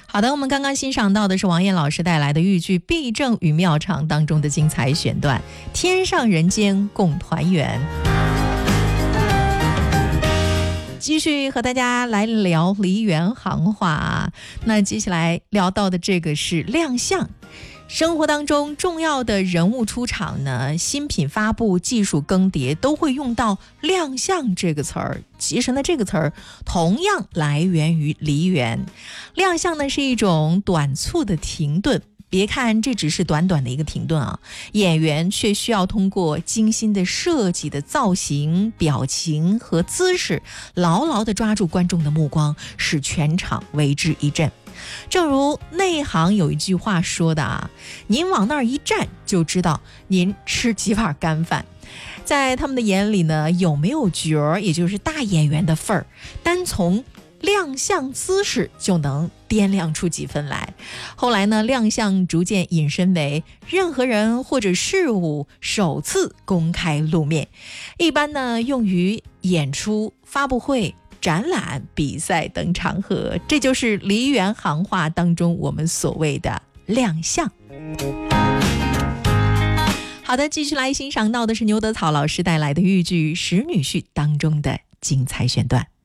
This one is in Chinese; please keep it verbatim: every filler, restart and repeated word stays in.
好的，我们刚刚欣赏到的是王燕老师带来的豫剧《避正与妙唱》当中的精彩选段，天上人间共团圆。继续和大家来聊梨园行话啊，那接下来聊到的这个是亮相。生活当中重要的人物出场呢，新品发布、技术更迭都会用到亮相这个词儿。其实呢，这个词儿同样来源于梨园。亮相呢是一种短促的停顿，别看这只是短短的一个停顿啊，演员却需要通过精心的设计的造型、表情和姿势，牢牢地抓住观众的目光，使全场为之一振。正如内行有一句话说的啊，您往那儿一站就知道您吃几碗干饭。在他们的眼里呢，有没有角儿，也就是大演员的份儿，单从亮相姿势就能掂量出几分来。后来呢，亮相逐渐引申为任何人或者事物首次公开露面，一般呢用于演出、发布会、展览、比赛等场合，这就是梨园行话当中我们所谓的亮相。好的，继续来欣赏到的是牛德草老师带来的豫剧《使女婿》当中的精彩选段。